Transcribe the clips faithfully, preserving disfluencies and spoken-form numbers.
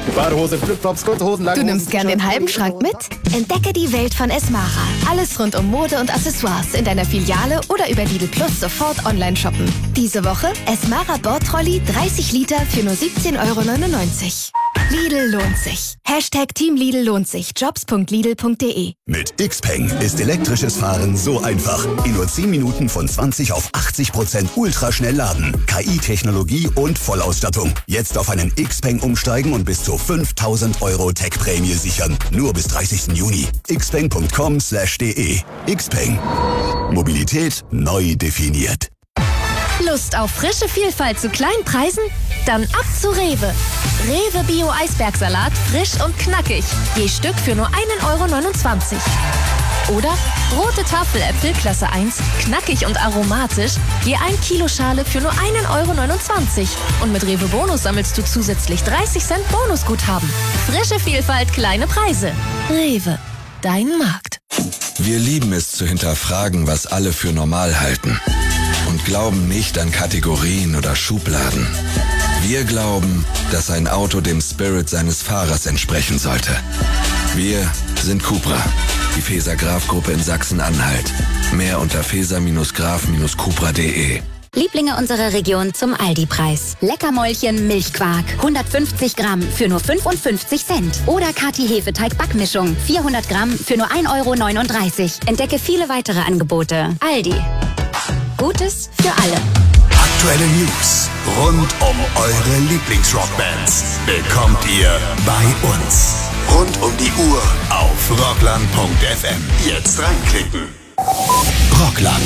Badehose, Flipflops, kurze Hosen, lange Du Hosen. nimmst gern den halben Schrank mit? Entdecke die Welt von Esmara. Alles rund um Mode und Accessoires in deiner Filiale oder über Lidl Plus sofort online shoppen. Diese Woche Esmara Bordtrolley dreißig Liter für nur siebzehn Euro neunundneunzig. Lidl lohnt sich. Hashtag Team Lidl lohnt sich. Jobs punkt lidl punkt de. Mit Xpeng ist elektrisches Fahren so einfach. In nur zehn Minuten von zwanzig auf achtzig Prozent ultraschnell laden. K I-Technologie und Vollausstattung. Jetzt auf einen Xpeng umsteigen und bis zu fünftausend Euro Tech-Prämie sichern. Nur bis dreißigsten Juni. xpeng punkt com slash de. Xpeng. Mobilität neu definiert. Lust auf frische Vielfalt zu kleinen Preisen? Dann ab zu Rewe. Rewe Bio Eisbergsalat, frisch und knackig. Je Stück für nur einen Euro neunundzwanzig. Oder rote Tafeläpfel Klasse eins, knackig und aromatisch. Je ein Kilo Schale für nur einen Euro neunundzwanzig. Und mit Rewe Bonus sammelst du zusätzlich dreißig Cent Bonusguthaben. Frische Vielfalt, kleine Preise. Rewe, dein Markt. Wir lieben es zu hinterfragen, was alle für normal halten. Und glauben nicht an Kategorien oder Schubladen. Wir glauben, dass ein Auto dem Spirit seines Fahrers entsprechen sollte. Wir sind Cupra, die Feser-Graf-Gruppe in Sachsen-Anhalt. Mehr unter feser graf cupra punkt de. Lieblinge unserer Region zum Aldi-Preis. Leckermäulchen Milchquark, hundertfünfzig Gramm für nur fünfundfünfzig Cent. Oder Kati Hefeteig-Backmischung, vierhundert Gramm für nur ein Euro neununddreißig. Entdecke viele weitere Angebote. Aldi. Gutes für alle. Aktuelle News rund um eure Lieblingsrockbands bekommt ihr bei uns. Rund um die Uhr auf rockland punkt f m. Jetzt reinklicken. Rockland.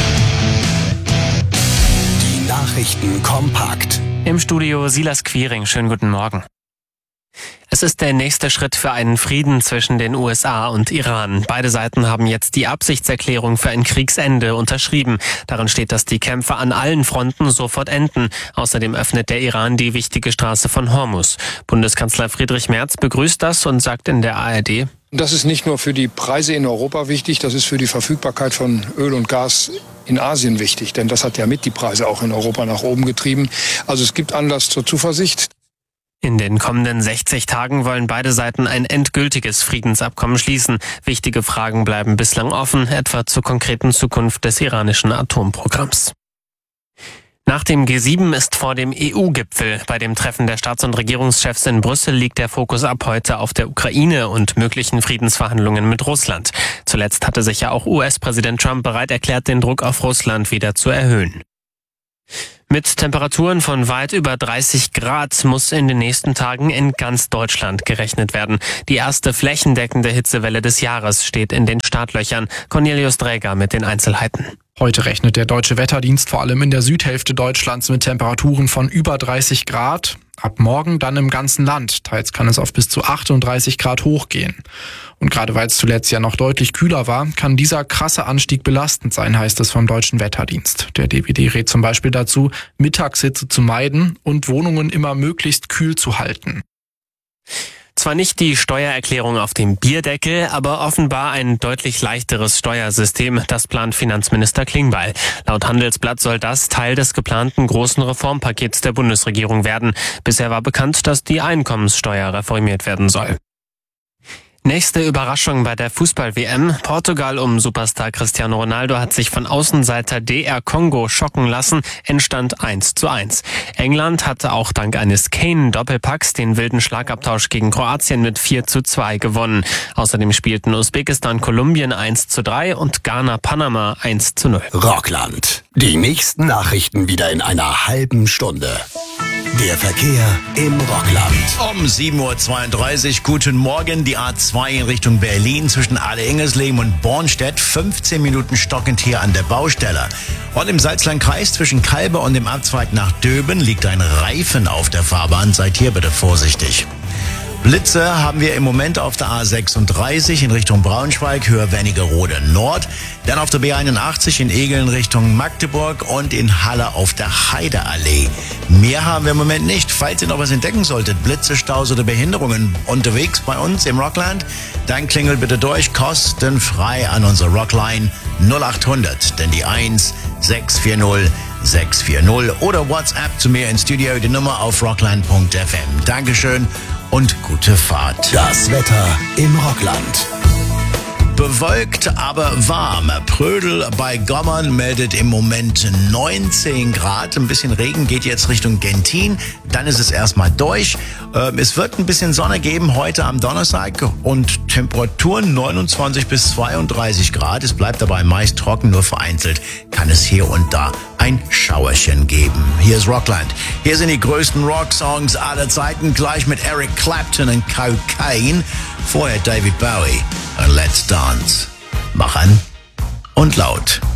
Die Nachrichten kompakt. Im Studio Silas Quiring. Schönen guten Morgen. Es ist der nächste Schritt für einen Frieden zwischen den U S A und Iran. Beide Seiten haben jetzt die Absichtserklärung für ein Kriegsende unterschrieben. Darin steht, dass die Kämpfe an allen Fronten sofort enden. Außerdem öffnet der Iran die wichtige Straße von Hormuz. Bundeskanzler Friedrich Merz begrüßt das und sagt in der A R D: Das ist nicht nur für die Preise in Europa wichtig, das ist für die Verfügbarkeit von Öl und Gas in Asien wichtig. Denn das hat ja mit die Preise auch in Europa nach oben getrieben. Also es gibt Anlass zur Zuversicht. In den kommenden sechzig Tagen wollen beide Seiten ein endgültiges Friedensabkommen schließen. Wichtige Fragen bleiben bislang offen, etwa zur konkreten Zukunft des iranischen Atomprogramms. Nach dem G sieben ist vor dem E U-Gipfel. Bei dem Treffen der Staats- und Regierungschefs in Brüssel liegt der Fokus ab heute auf der Ukraine und möglichen Friedensverhandlungen mit Russland. Zuletzt hatte sich ja auch U S-Präsident Trump bereit erklärt, den Druck auf Russland wieder zu erhöhen. Mit Temperaturen von weit über dreißig Grad muss in den nächsten Tagen in ganz Deutschland gerechnet werden. Die erste flächendeckende Hitzewelle des Jahres steht in den Startlöchern. Cornelius Dräger mit den Einzelheiten. Heute rechnet der Deutsche Wetterdienst vor allem in der Südhälfte Deutschlands mit Temperaturen von über dreißig Grad. Ab morgen dann im ganzen Land. Teils kann es auf bis zu achtunddreißig Grad hochgehen. Und gerade weil es zuletzt ja noch deutlich kühler war, kann dieser krasse Anstieg belastend sein, heißt es vom Deutschen Wetterdienst. Der D W D rät zum Beispiel dazu, Mittagshitze zu meiden und Wohnungen immer möglichst kühl zu halten. Zwar nicht die Steuererklärung auf dem Bierdeckel, aber offenbar ein deutlich leichteres Steuersystem. Das plant Finanzminister Klingbeil. Laut Handelsblatt soll das Teil des geplanten großen Reformpakets der Bundesregierung werden. Bisher war bekannt, dass die Einkommenssteuer reformiert werden soll. Nächste Überraschung bei der Fußball-W M. Portugal um Superstar Cristiano Ronaldo hat sich von Außenseiter D R Kongo schocken lassen. Endstand eins zu eins. England hatte auch dank eines Kane-Doppelpacks den wilden Schlagabtausch gegen Kroatien mit vier zu zwei gewonnen. Außerdem spielten Usbekistan Kolumbien eins zu drei und Ghana Panama eins zu null. Rockland. Die nächsten Nachrichten wieder in einer halben Stunde. Der Verkehr im Rockland. Um sieben Uhr zweiunddreißig, guten Morgen. Die A zwei in Richtung Berlin zwischen Alle-Ingersleben und Bornstedt. fünfzehn Minuten stockend hier an der Baustelle. Und im Salzlandkreis zwischen Kalbe und dem Abzweig nach Döben liegt ein Reifen auf der Fahrbahn. Seid hier bitte vorsichtig. Blitze haben wir im Moment auf der A sechsunddreißig in Richtung Braunschweig, Höhe Wernigerode Nord. Dann auf der B einundachtzig in Egeln Richtung Magdeburg und in Halle auf der Heideallee. Mehr haben wir im Moment nicht. Falls ihr noch was entdecken solltet, Blitze, Staus oder Behinderungen unterwegs bei uns im Rockland, dann klingelt bitte durch, kostenfrei an unsere Rockline null acht hundert, denn die eins sechs vier null sechs vier null oder WhatsApp zu mir ins Studio, die Nummer auf rockland punkt f m. Dankeschön und gute Fahrt. Das Wetter im Rockland. Bewölkt, aber warm. Prödel bei Gommern meldet im Moment neunzehn Grad. Ein bisschen Regen geht jetzt Richtung Gentin. Dann ist es erstmal durch. Es wird ein bisschen Sonne geben heute am Donnerstag und Temperaturen neunundzwanzig bis zweiunddreißig Grad. Es bleibt dabei meist trocken, nur vereinzelt kann es hier und da ein Schauerchen geben. Hier ist Rockland. Hier sind die größten Rocksongs aller Zeiten, gleich mit Eric Clapton und Cocaine. Vorher David Bowie und Let's Dance. Mach an und laut.